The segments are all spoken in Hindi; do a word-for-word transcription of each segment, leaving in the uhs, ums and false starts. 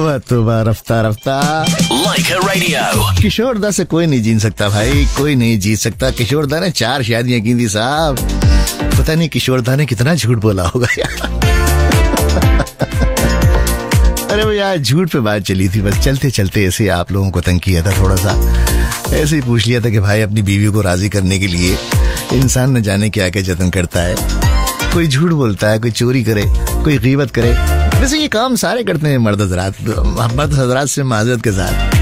तोबा तोबा रफ्ता रफ्ता। Like a radio. किशोर दा से कोई नहीं जीत सकता भाई, कोई नहीं जीत सकता। किशोर दा ने चार शादियां की थी साहब, पता नहीं किशोर दा ने कितना झूठ बोला होगा यार। अरे वो यार झूठ पे बात चली थी, बस चलते चलते ऐसे आप लोगों को तंग किया था थोड़ा सा, ऐसे ही पूछ लिया था कि भाई अपनी बीवी को राजी करने के लिए इंसान न जाने क्या क्या जतन करता है। कोई झूठ बोलता है, कोई चोरी करे, कोई गीबत करे। वैसे ये काम सारे करते हैं मर्द हजरात, मर्द हजरात से माजरत के साथ।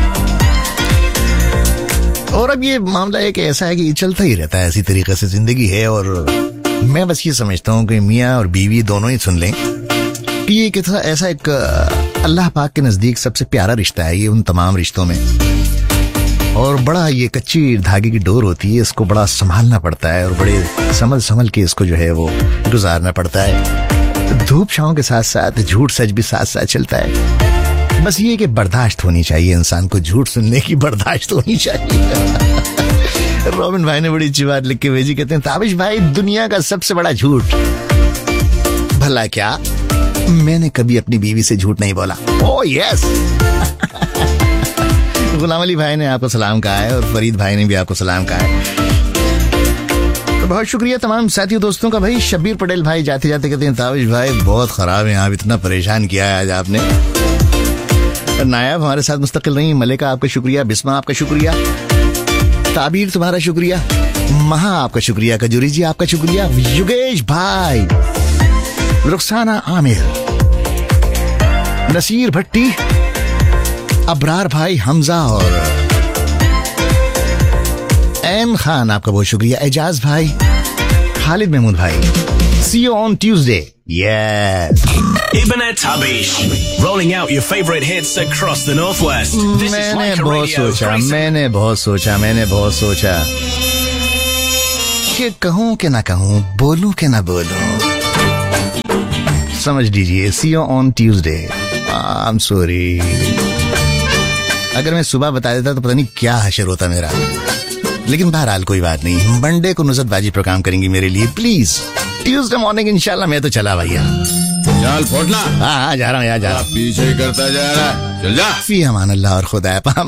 और अब ये मामला है कि ऐसा है कि ये चलता ही रहता है, ऐसी तरीके से जिंदगी है। और मैं बस ये समझता हूँ कि मियाँ और बीवी दोनों ही सुन लें कि ये कितना ऐसा एक अल्लाह पाक के नजदीक सबसे प्यारा रिश्ता है ये उन तमाम रिश्तों में। और बड़ा ये कच्ची धागे की डोर होती है, इसको बड़ा संभालना पड़ता है और बड़े संभल संभल के इसको जो है वो गुजारना पड़ता है। धूप छांव के साथ साथ झूठ सच भी साथ साथ चलता है। बस ये कि बर्दाश्त होनी चाहिए, इंसान को झूठ सुनने की बर्दाश्त होनी चाहिए। रॉबिन भाई ने बड़ी अच्छी बात लिख के भेजी, कहते हैं ताबिश भाई दुनिया का सबसे बड़ा झूठ। भला क्या, मैंने कभी अपनी बीवी से झूठ नहीं बोला। Oh yes. गुलाम अली भाई ने आपको सलाम कहा है और फरीद भाई ने भी आपको सलाम कहा है। तो बहुत शुक्रिया तमाम साथियों दोस्तों का। भाई शब्बीर पटेल भाई जाते जाते कहते हैं ताबिश भाई बहुत खराब है, आप इतना परेशान किया है आज आपने। नायाब हमारे साथ मुस्तकिल रही, मलिका आपका शुक्रिया, बिस्मा आपका शुक्रिया, ताबीर तुम्हारा शुक्रिया, महा आपका शुक्रिया, कजूरी जी आपका शुक्रिया, युगेश भाई, रुखसाना आमिर, नसीर भट्टी, अबरार भाई, हमजा और एम खान आपका बहुत शुक्रिया, एजाज भाई, खालिद महमूद भाई। See you on Tuesday. Yes. Ibn Tabish, rolling out your favorite hits across the Northwest. This मैंने is like a बहुत radio. सोचा, मैंने बहुत सोचा, मैंने बहुत सोचा कि कहूँ कि ना कहूँ, बोलूं कि ना बोलूं। समझ लीजिए, see you on Tuesday. I'm sorry. अगर मैं सुबह बता देता तो पता नहीं क्या हशर होता मेरा, लेकिन बहरहाल कोई बात नहीं। मंडे को नुसरत बाजी प्रोग्राम करेंगी मेरे लिए प्लीज। ट्यूसडे मॉर्निंग इंशाल्लाह मैं तो चला भैया। चल फोड़ना। हाँ हाँ जा रहा हूँ यार, जा रहा हूँ। पीछे करता जा रहा है, चल जा। फी अमान अल्लाह और खुदा